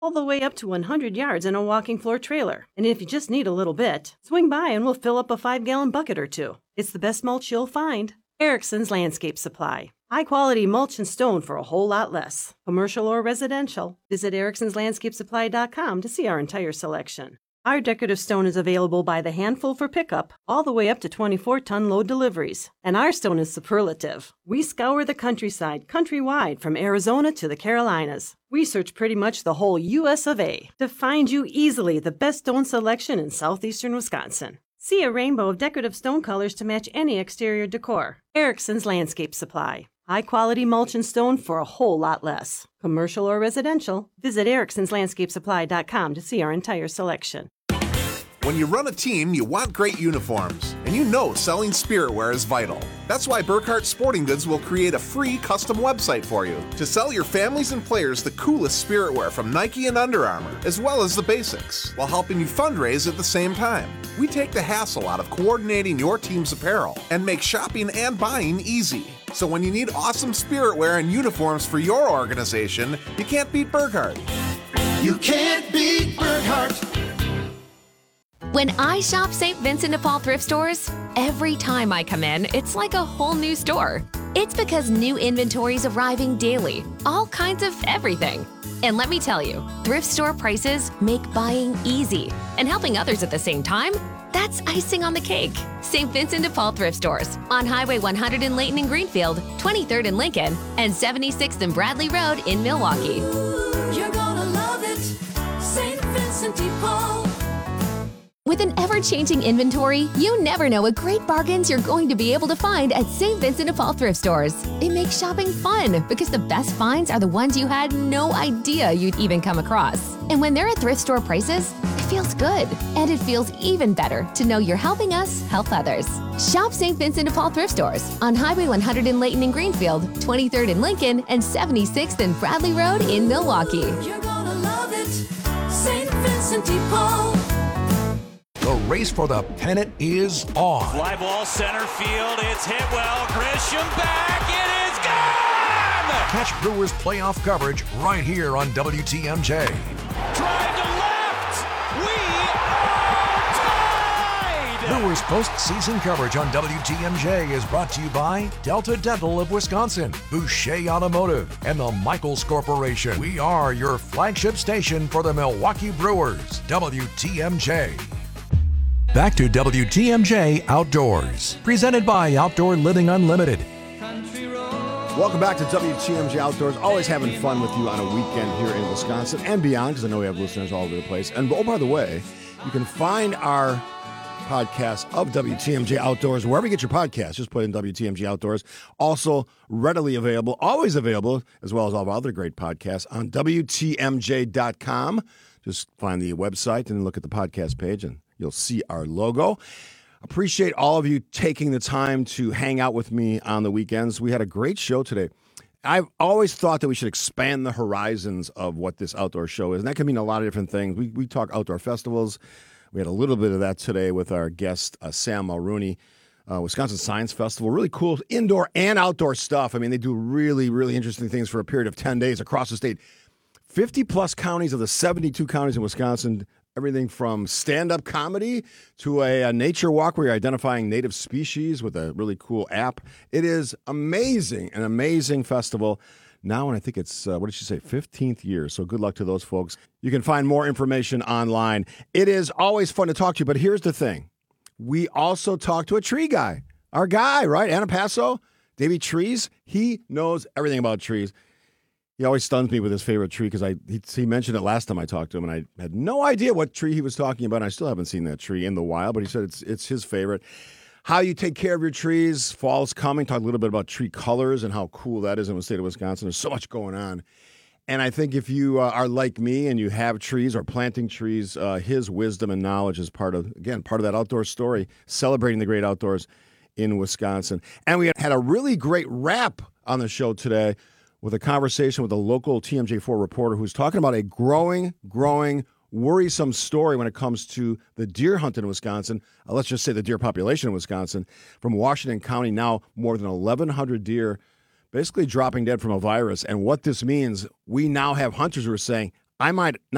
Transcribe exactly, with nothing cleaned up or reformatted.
all the way up to one hundred yards in a walking floor trailer. And if you just need a little bit, swing by and we'll fill up a five-gallon bucket or two. It's the best mulch you'll find. Erickson's Landscape Supply. High-quality mulch and stone for a whole lot less. Commercial or residential. Visit ericksons landscape supply dot com to see our entire selection. Our decorative stone is available by the handful for pickup, all the way up to twenty-four ton load deliveries. And our stone is superlative. We scour the countryside, countrywide, from Arizona to the Carolinas. We search pretty much the whole U S of A to find you easily the best stone selection in southeastern Wisconsin. See a rainbow of decorative stone colors to match any exterior decor. Erickson's Landscape Supply. High-quality mulch and stone for a whole lot less. Commercial or residential, visit ericksons landscape supply dot com to see our entire selection. When you run a team, you want great uniforms, and you know selling spiritwear is vital. That's why Burkhart Sporting Goods will create a free custom website for you to sell your families and players the coolest spiritwear from Nike and Under Armour, as well as the basics, while helping you fundraise at the same time. We take the hassle out of coordinating your team's apparel and make shopping and buying easy. So when you need awesome spiritwear and uniforms for your organization, you can't beat Burkhart. You can't beat Burkhart. When I shop Saint Vincent de Paul thrift stores, every time I come in, it's like a whole new store. It's because new inventory's arriving daily, all kinds of everything. And let me tell you, thrift store prices make buying easy. And helping others at the same time, that's icing on the cake. Saint Vincent de Paul thrift stores on Highway one hundred in Layton and Greenfield, twenty-third in Lincoln, and seventy-sixth and Bradley Road in Milwaukee. Ooh, you're gonna love it, Saint Vincent de Paul. With an ever-changing inventory, you never know what great bargains you're going to be able to find at Saint Vincent de Paul thrift stores. It makes shopping fun because the best finds are the ones you had no idea you'd even come across. And when they're at thrift store prices, it feels good. And it feels even better to know you're helping us help others. Shop Saint Vincent de Paul thrift stores on Highway one hundred in Layton and Greenfield, twenty-third in Lincoln, and seventy-sixth and Bradley Road in Milwaukee. You're gonna love it, Saint Vincent de Paul. The race for the pennant is on. Fly ball center field. It's hit well. Grisham back. It is gone! Catch Brewers playoff coverage right here on W T M J. Drive to left. We are tied! Brewers postseason coverage on W T M J is brought to you by Delta Dental of Wisconsin, Boucher Automotive, and the Michaels Corporation. We are your flagship station for the Milwaukee Brewers, W T M J. Back to W T M J Outdoors, presented by Outdoor Living Unlimited. Welcome back to W T M J Outdoors. Always having fun with you on a weekend here in Wisconsin and beyond, because I know we have listeners all over the place. And oh, by the way, you can find our podcast of W T M J Outdoors wherever you get your podcasts. Just put in W T M J Outdoors. Also readily available, always available, as well as all of our other great podcasts on W T M J dot com. Just find the website and look at the podcast page, and you'll see our logo. Appreciate all of you taking the time to hang out with me on the weekends. We had a great show today. I've always thought that we should expand the horizons of what this outdoor show is, and that can mean a lot of different things. We we talk outdoor festivals. We had a little bit of that today with our guest, uh, Sam Mulrooney. Uh, Wisconsin Science Festival, really cool indoor and outdoor stuff. I mean, they do really, really interesting things for a period of ten days across the state. fifty-plus counties of the seventy-two counties in Wisconsin. Everything from stand-up comedy to a, a nature walk where you're identifying native species with a really cool app. It is amazing, an amazing festival. Now, and I think it's, uh, what did she say, fifteenth year. So good luck to those folks. You can find more information online. It is always fun to talk to you, but here's the thing. We also talk to a tree guy. Our guy, right? Anapasso, Davey Trees. He knows everything about trees. He always stuns me with his favorite tree because I he, he mentioned it last time I talked to him, and I had no idea what tree he was talking about. And I still haven't seen that tree in the wild, but he said it's it's his favorite. How you take care of your trees. Fall's coming. Talk a little bit about tree colors and how cool that is in the state of Wisconsin. There's so much going on. And I think if you uh, are like me and you have trees or planting trees, uh, his wisdom and knowledge is part of, again, part of that outdoor story, celebrating the great outdoors in Wisconsin. And we had a really great wrap on the show today with a conversation with a local T M J four reporter who's talking about a growing, growing, worrisome story when it comes to the deer hunt in Wisconsin. Uh, let's just say the deer population in Wisconsin. From Washington County, now more than eleven hundred deer basically dropping dead from a virus. And what this means, we now have hunters who are saying, I might not